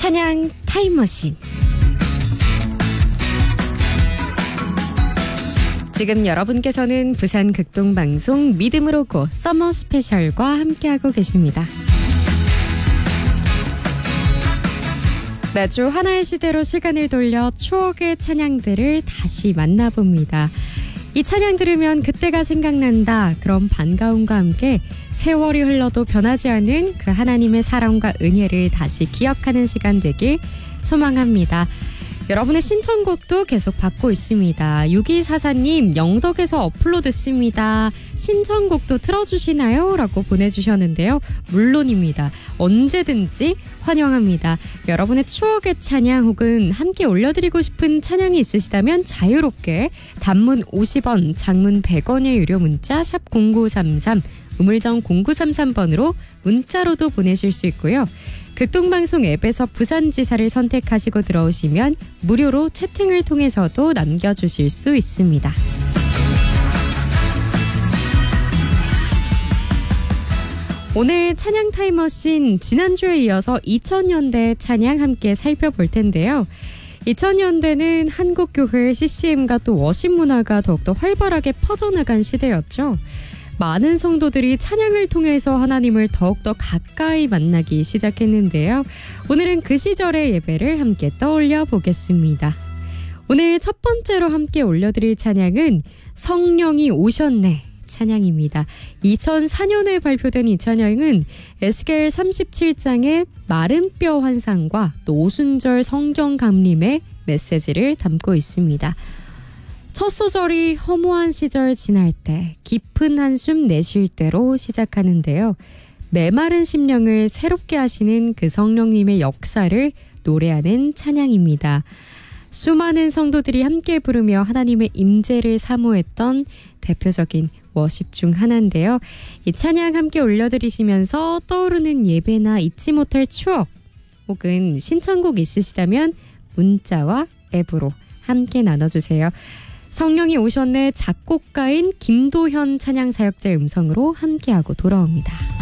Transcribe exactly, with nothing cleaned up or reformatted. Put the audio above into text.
찬양 타임머신. 지금 여러분께서는 부산 극동방송 믿음으로 고 서머 스페셜과 함께하고 계십니다. 매주 하나의 시대로 시간을 돌려 추억의 찬양들을 다시 만나봅니다. 이 찬양 들으면 그때가 생각난다. 그런 반가움과 함께 세월이 흘러도 변하지 않은 그 하나님의 사랑과 은혜를 다시 기억하는 시간 되길 소망합니다. 여러분의 신청곡도 계속 받고 있습니다. 육이사사님 영덕에서 업로드습니다. 신청곡도 틀어주시나요? 라고 보내주셨는데요. 물론입니다. 언제든지 환영합니다. 여러분의 추억의 찬양 혹은 함께 올려드리고 싶은 찬양이 있으시다면 자유롭게 단문 오십 원, 장문 백 원의 유료 문자 샵 공구삼삼, 우물정 공구삼삼 번으로 문자로도 보내실 수 있고요. 극동방송 앱에서 부산지사를 선택하시고 들어오시면 무료로 채팅을 통해서도 남겨주실 수 있습니다. 오늘 찬양 타임머신 지난주에 이어서 이천 년대 찬양 함께 살펴볼 텐데요. 이천 년대는 한국교회 씨씨엠과 또 워십 문화가 더욱더 활발하게 퍼져나간 시대였죠. 많은 성도들이 찬양을 통해서 하나님을 더욱더 가까이 만나기 시작했는데요. 오늘은 그 시절의 예배를 함께 떠올려 보겠습니다. 오늘 첫 번째로 함께 올려드릴 찬양은 성령이 오셨네 찬양입니다. 이천사 년에 발표된 이 찬양은 에스겔 삼십칠 장의 마른 뼈 환상과 또 오순절 성경 감림의 메시지를 담고 있습니다. 첫 소절이 허무한 시절 지날 때 깊은 한숨 내쉴 때로 시작하는데요. 메마른 심령을 새롭게 하시는 그 성령님의 역사를 노래하는 찬양입니다. 수많은 성도들이 함께 부르며 하나님의 임재를 사모했던 대표적인 워십 중 하나인데요. 이 찬양 함께 올려드리시면서 떠오르는 예배나 잊지 못할 추억 혹은 신청곡 있으시다면 문자와 앱으로 함께 나눠주세요. 성령이 오셨네 작곡가인 김도현 찬양사역자의 음성으로 함께하고 돌아옵니다.